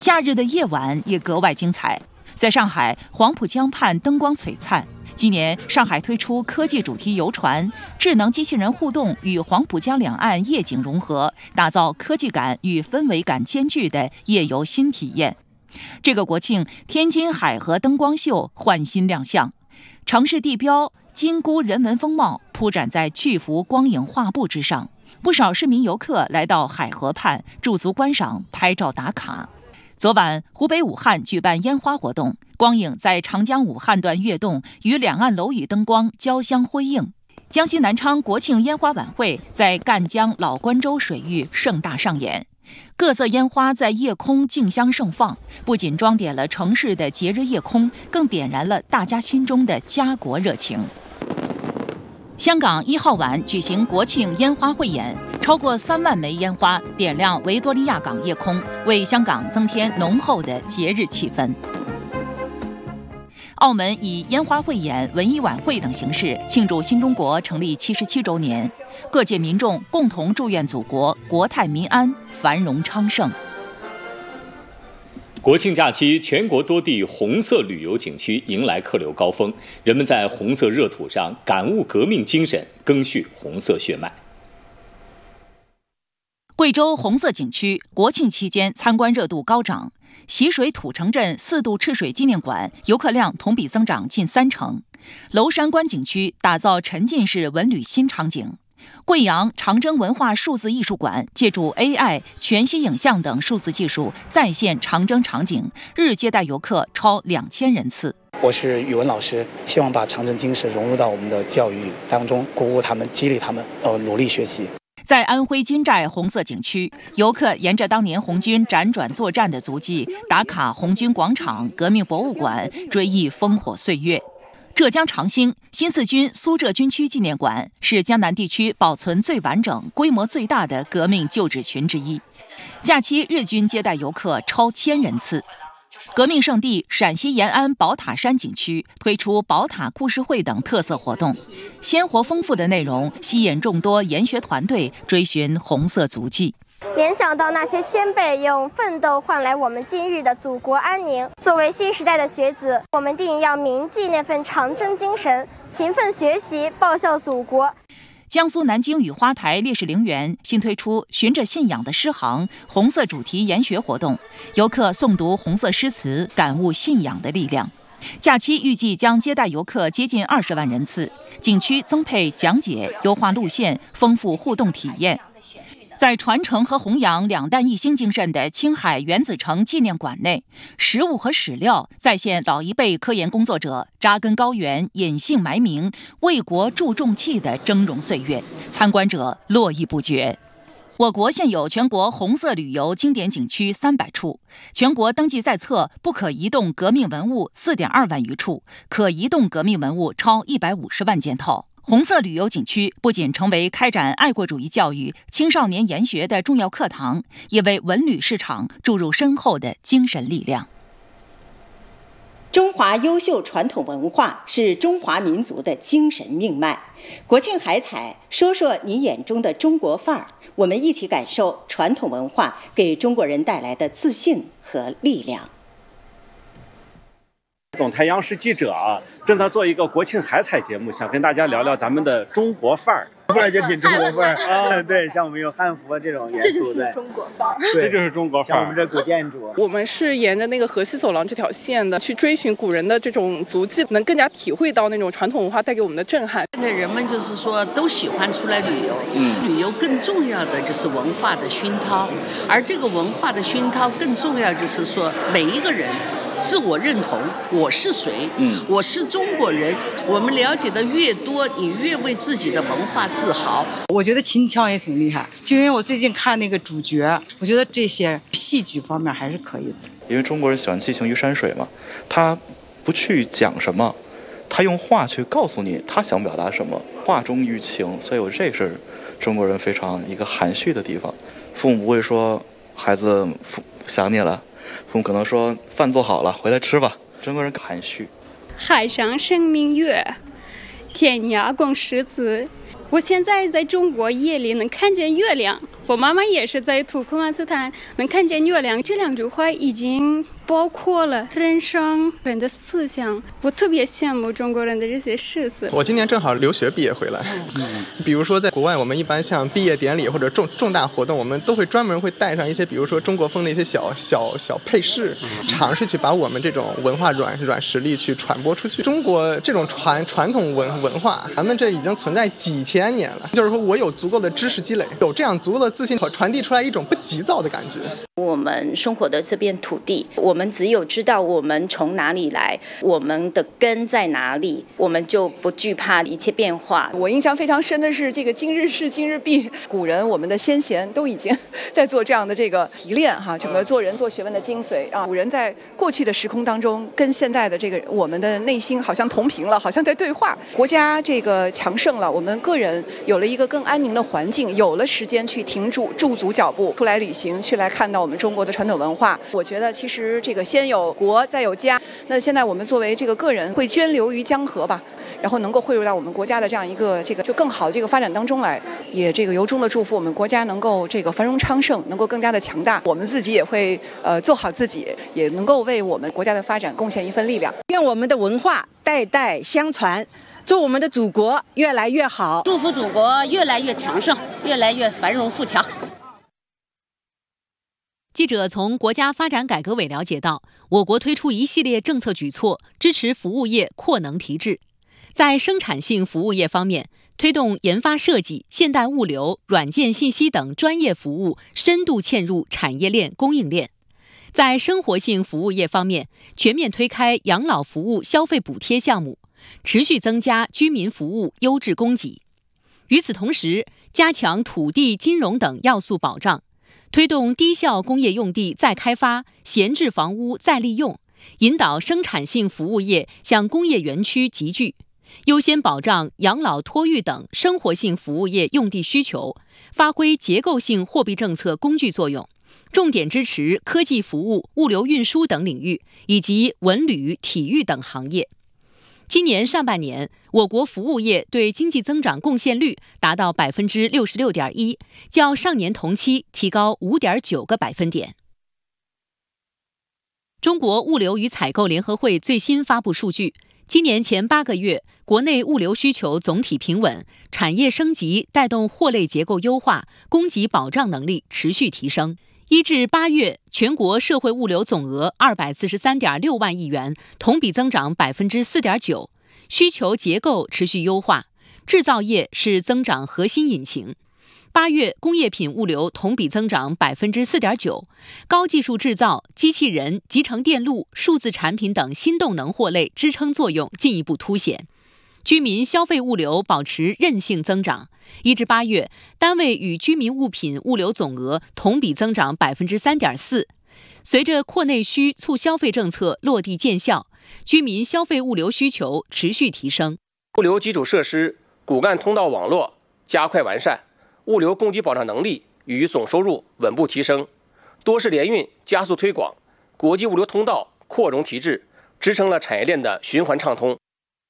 假日的夜晚也格外精彩。在上海黄浦江畔灯光璀璨，今年上海推出科技主题游船，智能机器人互动与黄浦江两岸夜景融合，打造科技感与氛围感兼具的夜游新体验。这个国庆，天津海河灯光秀焕新亮相，城市地标金菇人文风貌铺展在巨幅光影画布之上，不少市民游客来到海河畔驻足观赏、拍照打卡。昨晚，湖北武汉举办烟花活动，光影在长江武汉段跃动，与两岸楼宇灯光交相辉映。江西南昌国庆烟花晚会在赣江老关州水域盛大上演，各色烟花在夜空竞相盛放，不仅装点了城市的节日夜空，更点燃了大家心中的家国热情。香港1号晚举行国庆烟花汇演，超过3万枚烟花点亮维多利亚港夜空，为香港增添浓厚的节日气氛。澳门以烟花汇演、文艺晚会等形式庆祝新中国成立77周年，各界民众共同祝愿祖国国泰民安、繁荣昌盛。 国庆假期，全国多地红色旅游景区迎来客流高峰，人们在红色热土上感悟革命精神，赓续红色血脉。 贵州红色景区国庆期间参观热度高涨，习水土城镇4渡赤水纪念馆游客量同比增长近30%。娄山关景区打造沉浸式文旅新场景。贵阳长征文化数字艺术馆借助 AI、全息影像等数字技术再现长征场景，日接待游客超2000人次。 我是语文老师，希望把长征精神融入到我们的教育当中，鼓舞他们，激励他们，努力学习。 在安徽金寨红色景区，游客沿着当年红军辗转作战的足迹，打卡红军广场、革命博物馆，追忆烽火岁月。浙江长兴新四军苏浙军区纪念馆是江南地区保存最完整、规模最大的革命旧址群之一。假期日均接待游客超1000人次。革命圣地陕西延安宝塔山景区推出宝塔故事会等特色活动，鲜活丰富的内容吸引众多研学团队追寻红色足迹。 联想到那些先辈用奋斗换来我们今日的祖国安宁，作为新时代的学子，我们定要铭记那份长征精神，勤奋学习，报效祖国。 江苏南京雨花台烈士陵园新推出循着信仰的诗行红色主题研学活动，游客诵读红色诗词，感悟信仰的力量。假期预计将接待游客接近20万人次，景区增配讲解，优化路线，丰富互动体验。在传承和弘扬两弹一星精神的青海原子城纪念馆内，实物和史料再现老一辈科研工作者扎根高原、隐姓埋名、为国助重器的峥嵘岁月，参观者络绎不绝。我国现有全国红色旅游经典景区300处，全国登记在册不可移动革命文物4.2万余处，可移动革命文物超150万件套。红色旅游景区不仅成为开展爱国主义教育、青少年研学的重要课堂，也为文旅市场注入深厚的精神力量。 中华优秀传统文化是中华民族的精神命脉。国庆海采，说说你眼中的中国范儿，我们一起感受传统文化给中国人带来的自信和力量。 总台央视记者正在做一个国庆海采节目，想跟大家聊聊咱们的中国范儿。 范儿就挺中国范儿对，像我们有汉服这种元素， 这就是中国范儿。 这就是中国范儿。 像我们这古建筑， 我们是沿着那个河西走廊这条线的，去追寻古人的这种足迹，能更加体会到那种传统文化带给我们的震撼。 现在人们就是说都喜欢出来旅游，旅游更重要的就是文化的熏陶，而这个文化的熏陶更重要就是说每一个人自我认同，我是谁？我是中国人。我们了解的越多，你越为自己的文化自豪。 我觉得秦腔也挺厉害，就因为我最近看那个主角，我觉得这些戏剧方面还是可以的。 因为中国人喜欢寄情于山水嘛，他不去讲什么，他用话去告诉你他想表达什么，话中寓情，所以我这是中国人非常一个含蓄的地方。父母不会说孩子想你了。父母可能说饭做好了，回来吃吧。中国人含蓄。 海上生明月，天涯共识字。 我现在在中国夜里能看见月亮，我妈妈也是在土库曼斯坦能看见月亮。这2句话已经包括了人生人的思想，我特别羡慕中国人的这些诗词。 我今年正好留学毕业回来，比如说在国外，我们一般像毕业典礼或者重大活动，我们都会专门会带上一些，比如说中国风的一些小配饰，尝试去把我们这种文化软实力去传播出去。中国这种传统文化，咱们这已经存在几千年了。就是说我有足够的知识积累，有这样足够的自信，传递出来一种不急躁的感觉。 我们生活的这片土地，我们只有知道我们从哪里来，我们的根在哪里，我们就不惧怕一切变化。 我印象非常深的是这个今日事今日毕，古人我们的先贤都已经在做这样的这个提炼哈，整个做人做学问的精髓啊。古人在过去的时空当中跟现在的这个我们的内心好像同频了，好像在对话。国家这个强盛了，我们个人有了一个更安宁的环境，有了时间去驻足脚步，出来旅行，去来看到我们中国的传统文化。我觉得其实这个先有国再有家，那现在我们作为这个个人会涓流于江河吧，然后能够汇入到我们国家的这样一个这个就更好的这个发展当中来，也这个由衷的祝福我们国家能够这个繁荣昌盛，能够更加的强大。我们自己也会做好自己，也能够为我们国家的发展贡献一份力量。 愿我们的文化代代相传，祝我们的祖国越来越好， 祝福祖国越来越强盛，越来越繁荣富强。 记者从国家发展改革委了解到，我国推出一系列政策举措，支持服务业扩能提质。在生产性服务业方面，推动研发设计、现代物流、软件信息等专业服务深度嵌入产业链供应链。在生活性服务业方面，全面推开养老服务消费补贴项目，持续增加居民服务优质供给。与此同时，加强土地、金融等要素保障，推动低效工业用地再开发、闲置房屋再利用，引导生产性服务业向工业园区集聚，优先保障养老托育等生活性服务业用地需求，发挥结构性货币政策工具作用，重点支持科技服务、物流运输等领域，以及文旅、体育等行业。今年上半年，我国服务业对经济增长贡献率达到 66.1%， 较上年同期提高 5.9个百分点。中国物流与采购联合会最新发布数据，今年前8个月，国内物流需求总体平稳，产业升级带动货类结构优化，供给保障能力持续提升。1至8月，全国社会物流总额243.6万亿元，同比增长 4.9%， 需求结构持续优化，制造业是增长核心引擎。8月工业品物流同比增长 4.9%， 高技术制造、机器人、集成电路、数字产品等新动能货类支撑作用进一步凸显。居民消费物流保持韧性增长，1至8月，单位与居民物品物流总额同比增长 3.4%。随着扩内需促消费政策落地见效，居民消费物流需求持续提升。 物流基础设施、骨干通道网络加快完善，物流供给保障能力与总收入稳步提升，多式联运加速推广，国际物流通道扩容提质，支撑了产业链的循环畅通。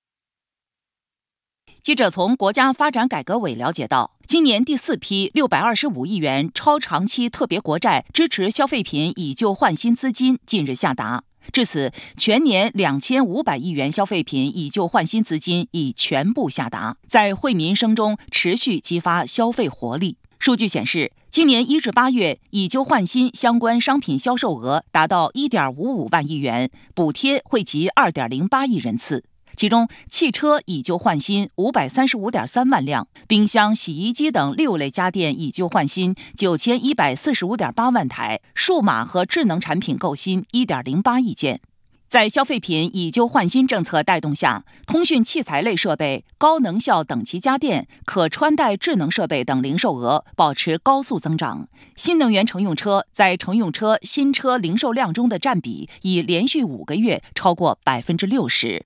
记者从国家发展改革委了解到，今年第4批625亿元超长期特别国债支持消费品以旧换新资金近日下达，至此，全年2500亿元消费品以旧换新资金已全部下达，在惠民生中持续激发消费活力。数据显示，今年1至8月，以旧换新相关商品销售额达到1.55万亿元，补贴惠及2.08亿人次。其中，汽车以旧换新535.3万辆，冰箱、洗衣机等6类家电以旧换新9145.8万台，数码和智能产品购新1.08亿件。在消费品以旧换新政策带动下，通讯器材类设备、高能效等级家电、可穿戴智能设备等零售额保持高速增长。新能源乘用车在乘用车新车零售量中的占比已连续5个月超过60%。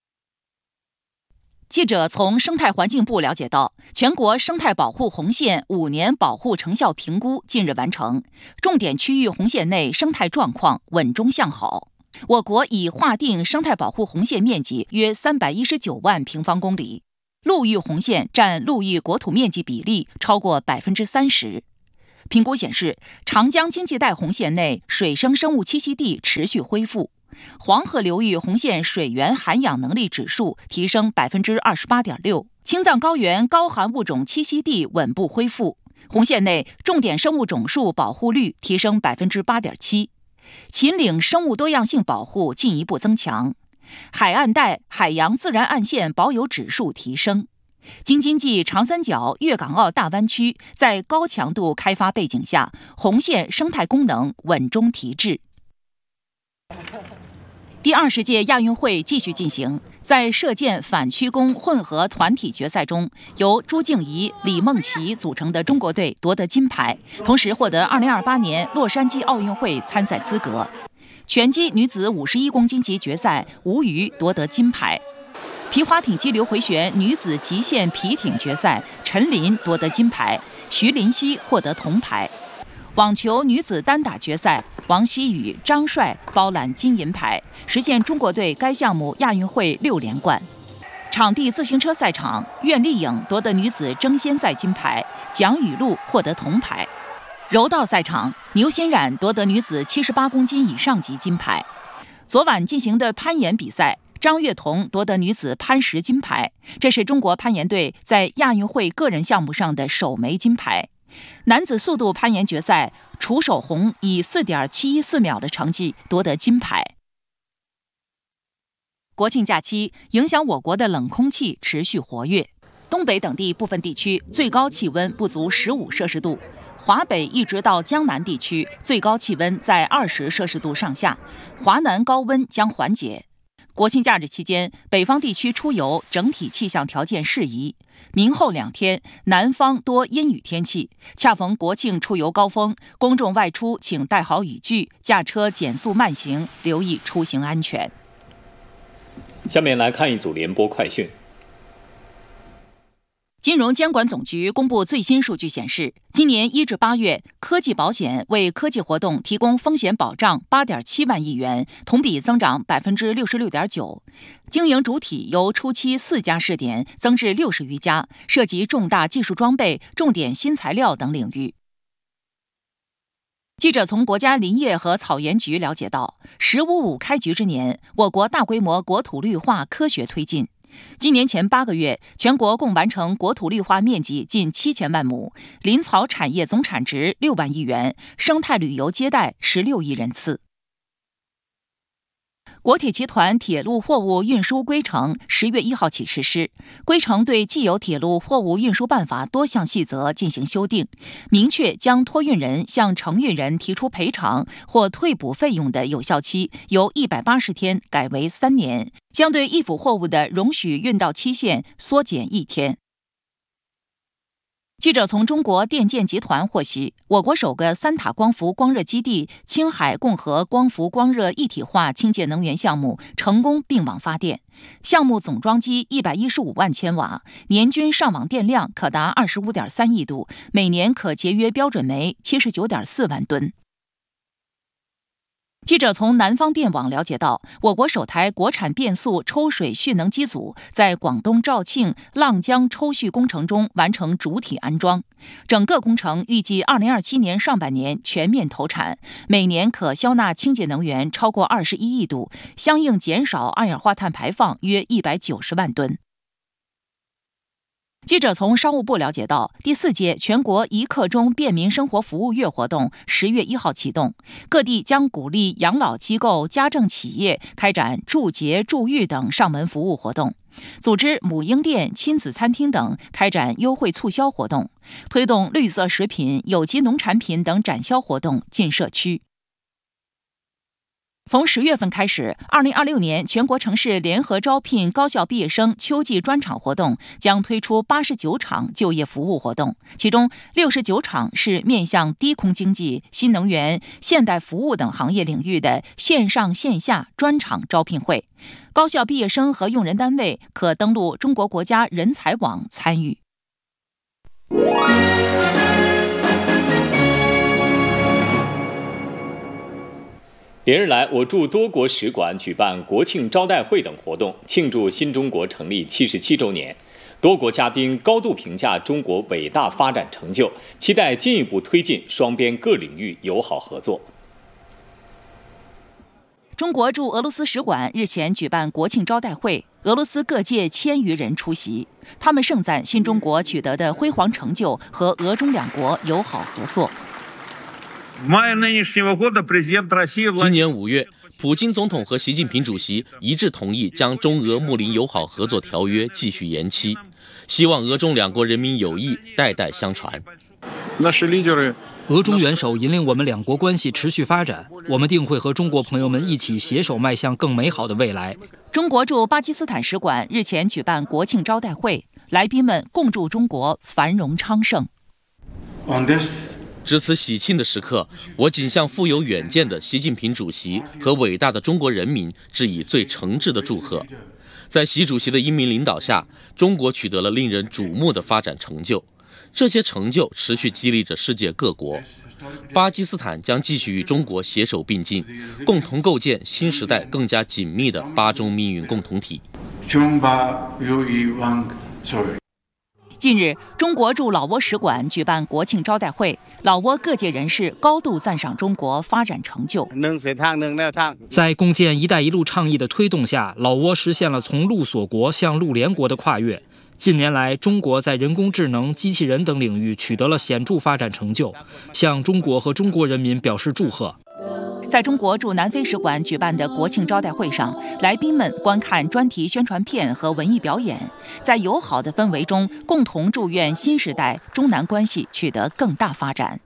记者从生态环境部了解到，全国生态保护红线5年保护成效评估近日完成，重点区域红线内生态状况稳中向好。我国已划定生态保护红线面积约319万平方公里。 陆域红线占陆域国土面积比例超过30%。评估显示，长江经济带红线内水生生物栖息地持续恢复，黄河流域红线水源涵养能力指数提升28.6%，青藏高原高寒物种栖息地稳步恢复，红线内重点生物种数保护率提升8.7%，秦岭生物多样性保护进一步增强，海岸带海洋自然岸线保有指数提升。京津冀长三角粤港澳大湾区在高强度开发背景下，红线生态功能稳中提质。第20届亚运会继续进行，在射箭反曲弓混合团体决赛中，由朱静怡、李梦琪组成的中国队夺得金牌，同时获得2028年洛杉矶奥运会参赛资格。拳击女子51公斤级决赛，吴瑜夺得金牌。皮划艇激流回旋女子极限皮艇决赛，陈琳夺得金牌，徐林熙获得铜牌。网球女子单打决赛，王希雨、张帅包揽金银牌，实现中国队该项目亚运会6连冠。场地自行车赛场，苑丽颖夺得女子争先赛金牌，蒋雨露获得铜牌。柔道赛场，牛欣冉夺得女子78公斤以上级金牌。昨晚进行的攀岩比赛，张悦彤夺得女子攀石金牌，这是中国攀岩队在亚运会个人项目上的首枚金牌。男子速度攀岩决赛，楚守宏以4.714秒的成绩夺得金牌。国庆假期影响我国的冷空气持续活跃，东北等地部分地区最高气温不足15摄氏度，华北一直到江南地区最高气温在20摄氏度上下，华南高温将缓解。国庆假日期间，北方地区出游整体气象条件适宜。明后2天，南方多阴雨天气，恰逢国庆出游高峰，公众外出请带好雨具，驾车减速慢行，留意出行安全。 下面来看一组联播快讯。 金融监管总局公布最新数据显示，今年1至8月，科技保险为科技活动提供风险保障8.7万亿元，同比增长66.9%。经营主体由初期4家试点增至60余家，涉及重大技术装备、重点新材料等领域。记者从国家林业和草原局了解到，“15+5”开局之年，我国大规模国土绿化科学推进。今年前8个月，全国共完成国土绿化面积近7000万亩，林草产业总产值6万亿元，生态旅游接待16亿人次。国铁集团铁路货物运输规程10月1号起实施，规程对既有铁路货物运输办法多项细则进行修订，明确将托运人向承运人提出赔偿或退补费用的有效期由180天改为3年，将对易腐货物的容许运到期限缩减1天。记者从中国电建集团获悉，我国首个3塔光伏光热基地青海共和光伏光热一体化清洁能源项目成功并网发电，项目总装机115万千瓦，年均上网电量可达25.3亿度，每年可节约标准煤79.4万吨。记者从南方电网了解到，我国首台国产变速抽水蓄能机组在广东肇庆浪江抽蓄工程中完成主体安装，整个工程预计2027年上半年全面投产，每年可消纳清洁能源超过21亿度，相应减少二氧化碳排放约190万吨。记者从商务部了解到，第4届全国1刻钟便民生活服务月活动10月1号启动，各地将鼓励养老机构、家政企业开展助洁、助育等上门服务活动，组织母婴店、亲子餐厅等开展优惠促销活动，推动绿色食品、有机农产品等展销活动进社区。从10月份开始，2026年全国城市联合招聘高校毕业生秋季专场活动将推出89场就业服务活动，其中69场是面向低空经济、新能源、现代服务等行业领域的线上线下专场招聘会。高校毕业生和用人单位可登录中国国家人才网参与。 连日来，我驻多国使馆举办国庆招待会等活动，庆祝新中国成立77周年。 多国嘉宾高度评价中国伟大发展成就，期待进一步推进双边各领域友好合作。 中国驻俄罗斯使馆日前举办国庆招待会，俄罗斯各界1000余人出席，他们盛赞新中国取得的辉煌成就和俄中两国友好合作。 今年5月，普京总统和习近平主席一致同意将中俄睦邻友好合作条约继续延期，希望俄中两国人民友谊代代相传。 俄中元首引领我们两国关系持续发展，我们定会和中国朋友们一起携手迈向更美好的未来。 中国驻巴基斯坦使馆日前举办国庆招待会，来宾们共祝中国繁荣昌盛。 值此喜庆的时刻，我谨向富有远见的习近平主席和伟大的中国人民致以最诚挚的祝贺。在习主席的英明领导下，中国取得了令人瞩目的发展成就，这些成就持续激励着世界各国。巴基斯坦将继续与中国携手并进，共同构建新时代更加紧密的巴中命运共同体。 近日，中国驻老挝使馆举办国庆招待会，老挝各界人士高度赞赏中国发展成就。 在共建“一带一路”倡议的推动下，老挝实现了从陆锁国向陆联国的跨越。近年来，中国在人工智能、机器人等领域取得了显著发展成就，向中国和中国人民表示祝贺。 在中国驻南非使馆举办的国庆招待会上，来宾们观看专题宣传片和文艺表演，在友好的氛围中，共同祝愿新时代中南关系取得更大发展。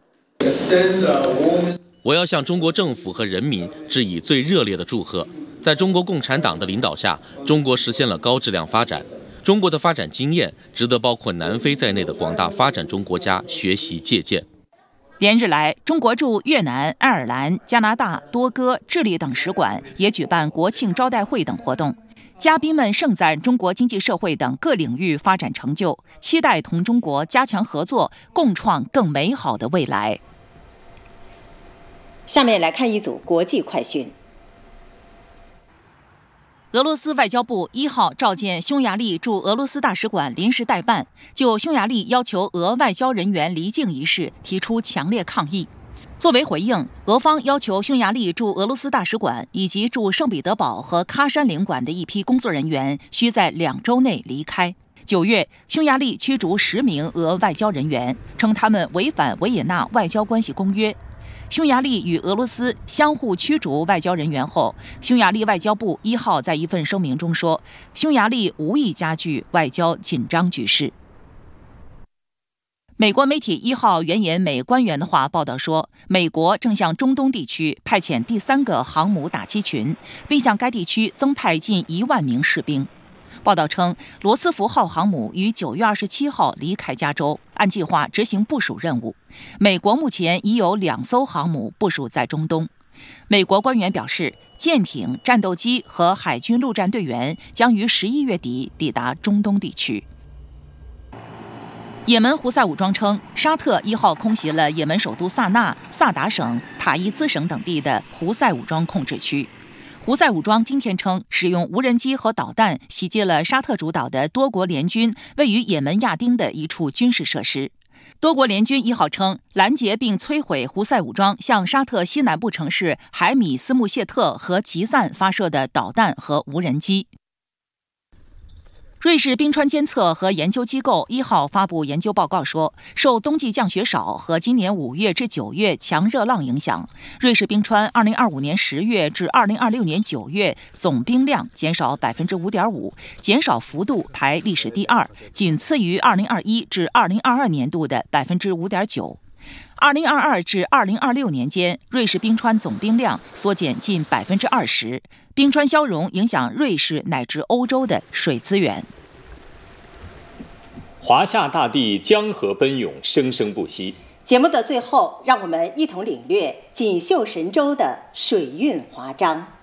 我要向中国政府和人民致以最热烈的祝贺。在中国共产党的领导下，中国实现了高质量发展。中国的发展经验值得包括南非在内的广大发展中国家学习借鉴。 连日来，中国驻越南、爱尔兰、加拿大、多哥、智利等使馆也举办国庆招待会等活动，嘉宾们盛赞中国经济社会等各领域发展成就，期待同中国加强合作，共创更美好的未来。 下面来看一组国际快讯。 俄罗斯外交部1号召见匈牙利驻俄罗斯大使馆临时代办，就匈牙利要求俄外交人员离境一事提出强烈抗议。作为回应，俄方要求匈牙利驻俄罗斯大使馆以及驻圣彼得堡和喀山领馆的一批工作人员需在2周内离开。9月，匈牙利驱逐10名俄外交人员，称他们违反维也纳外交关系公约。匈牙利与俄罗斯相互驱逐外交人员后，匈牙利外交部1号在一份声明中说，匈牙利无意加剧外交紧张局势。美国媒体1号援引美官员的话报道说，美国正向中东地区派遣第3个航母打击群，并向该地区增派近1万名士兵。报道称，罗斯福号航母于9月27号离开加州，按计划执行部署任务。美国目前已有2艘航母部署在中东。美国官员表示，舰艇、战斗机和海军陆战队员将于11月底抵达中东地区。也门胡塞武装称，沙特1号空袭了也门首都萨那、萨达省、塔伊兹省等地的胡塞武装控制区。胡塞武装今天称，使用无人机和导弹袭击了沙特主导的多国联军位于也门亚丁的一处军事设施。多国联军1号称，拦截并摧毁胡塞武装向沙特西南部城市海米斯穆谢特和吉赞发射的导弹和无人机。瑞士冰川监测和研究机构1号发布研究报告说，受冬季降雪少和今年5月至9月强热浪影响，瑞士冰川2025年10月至2026年9月总冰量减少 5.5%， 减少幅度排历史第2，仅次于2021至2022年度的 5.9%。2022至2026年间，瑞士冰川总冰量缩减近 20%， 冰川消融影响瑞士乃至欧洲的水资源。 华夏大地江河奔涌，生生不息。 节目的最后，让我们一同领略锦绣神州的水韵华章。